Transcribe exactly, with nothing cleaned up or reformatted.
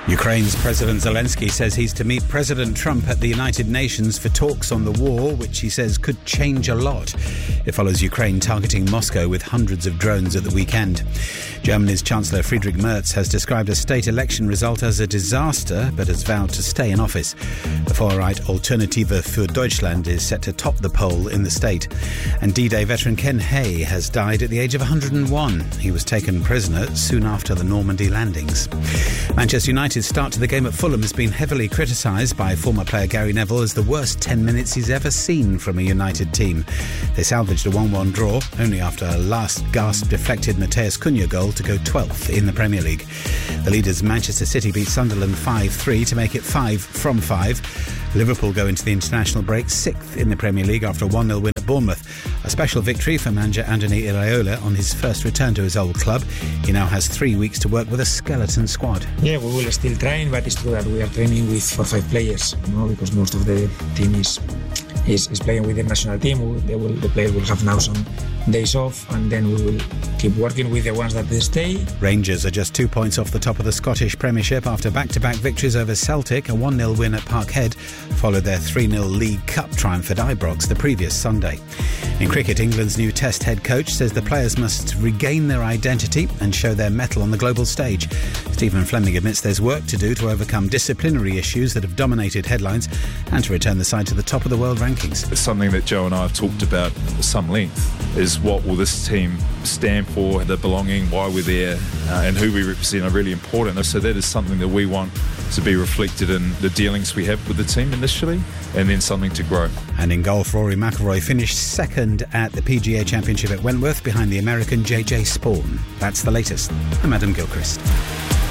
Ukraine's President Zelensky says he's to meet President Trump at the United Nations for talks on the war, which he says could change a lot. It follows Ukraine targeting Moscow with hundreds of drones at the weekend. Germany's Chancellor Friedrich Merz has described a state election result as a disaster, but has vowed to stay in office. The far-right Alternative für Deutschland is set to top the poll in the state. And D-Day veteran Ken Hay has died at the age of one hundred and one. He was taken prisoner soon after the Normandy landings. Manchester United's start to the game at Fulham has been heavily criticised by former player Gary Neville as the worst ten minutes he's ever seen from a United team. They salvaged a one one draw only after a last-gasp deflected Mateus Cunha goal to go twelfth in the Premier League. The leaders Manchester City beat Sunderland five three to make it five from five. Liverpool go into the international break sixth in the Premier League after a one nil win at Bournemouth. A special victory for manager Andoni Iraola on his first return to his old club. He now has three weeks to work with a skeleton squad. Yeah, we will still train, but it's true that we are training with four or five players, you know, because most of the team is is, is playing with the national team. They will, the players will have now some days off, and then we will keep working with the ones that they stay. Rangers are just two points off the top of the Scottish Premiership after back-to-back victories over Celtic. A one nil win at Parkhead followed their three nil League Cup triumph at Ibrox the previous Sunday. In cricket, England's new Test head coach says the players must regain their identity and show their mettle on the global stage. Stephen Fleming admits there's work to do to overcome disciplinary issues that have dominated headlines and to return the side to the top of the world rankings. It's something that Joe and I have talked about for some length, is what will this team stand for, the belonging, why we're there, uh, and who we represent are really important. So that is something that we want to be reflected in the dealings we have with the team initially, and then something to grow. And in golf, Rory McIlroy finished second at the P G A Championship at Wentworth behind the American J J Spawn. That's the latest. I'm Adam Gilchrist.